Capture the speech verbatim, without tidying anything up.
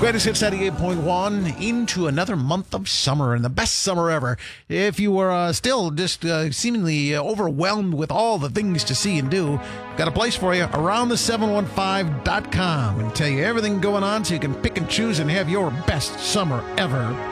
Greatest Hits ninety-eight point one into another month of summer, and the best summer ever. If you were uh, still just uh, seemingly uh, overwhelmed with all the things to see and do, got a place for you, around the seven one five dot com, and tell you everything going on so you can pick and choose and have your best summer ever.